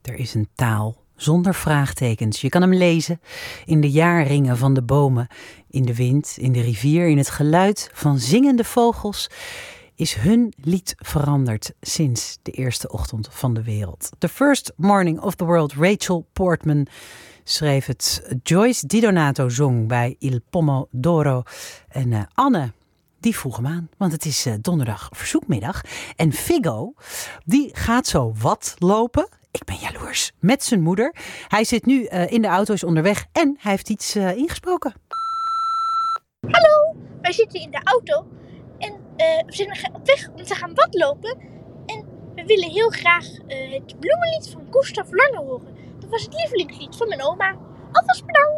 Er is een taal zonder vraagtekens. Je kan hem lezen in de jaarringen van de bomen, in de wind, in de rivier, in het geluid van zingende vogels. Is hun lied veranderd sinds de eerste ochtend van de wereld. The First Morning of the World, Rachel Portman schreef het. Joyce Di Donato zong bij Il Pomodoro. En Anne, die vroeg hem aan, want het is donderdag verzoekmiddag. En Viggo, die gaat zo wat lopen. Ik ben jaloers. Met zijn moeder. Hij zit nu in de auto, is onderweg en hij heeft iets ingesproken. Hallo, wij zitten in de auto en we zijn op weg om te gaan watlopen. En we willen heel graag het bloemenlied van Gustav Lange horen. Dat was het lievelingslied van mijn oma. Alvast bedankt.